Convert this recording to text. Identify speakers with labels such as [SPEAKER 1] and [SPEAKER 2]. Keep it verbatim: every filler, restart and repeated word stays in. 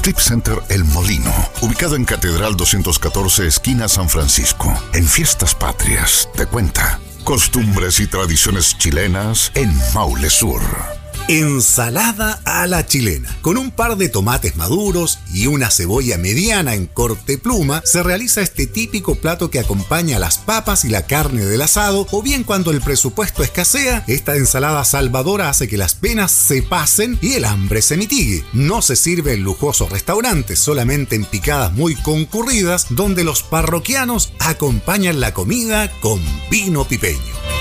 [SPEAKER 1] Clip Center El Molino, ubicado en Catedral doscientos catorce, esquina San Francisco. En Fiestas Patrias, te cuenta costumbres y tradiciones chilenas en Maule Sur.
[SPEAKER 2] Ensalada a la chilena. Con un par de tomates maduros y una cebolla mediana en corte pluma, se realiza este típico plato que acompaña las papas y la carne del asado, o bien cuando el presupuesto escasea, esta ensalada salvadora hace que las penas se pasen y el hambre se mitigue. No se sirve en lujosos restaurantes, solamente en picadas muy concurridas, donde los parroquianos acompañan la comida con vino pipeño.